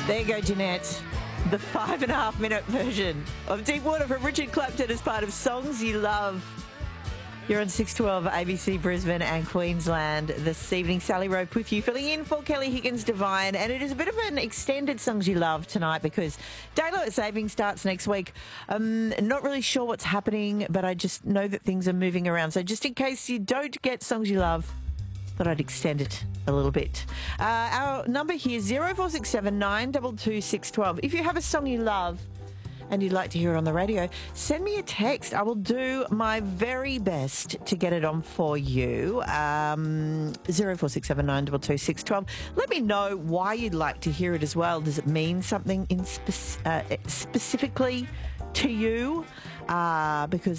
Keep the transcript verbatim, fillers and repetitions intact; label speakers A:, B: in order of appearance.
A: There you go, Jeanette. The five and a half minute version of Deep Water from Richard Clapton as part of Songs You Love. You're on six twelve A B C Brisbane and Queensland this evening. Sally Rope with you, filling in for Kelly Higgins Divine. And it is a bit of an extended Songs You Love tonight because Daylight Saving starts next week. Um, not really sure what's happening, but I just know that things are moving around. So just in case you don't get Songs You Love, thought I'd extend it a little bit. Uh, our number here is zero four six seven nine two two six one two. If you have a song you love and you'd like to hear it on the radio, send me a text. I will do my very best to get it on for you. Um, zero four six seven nine two two six one two. Let me know why you'd like to hear it as well. Does it mean something in spec- uh, specifically to you? Uh, because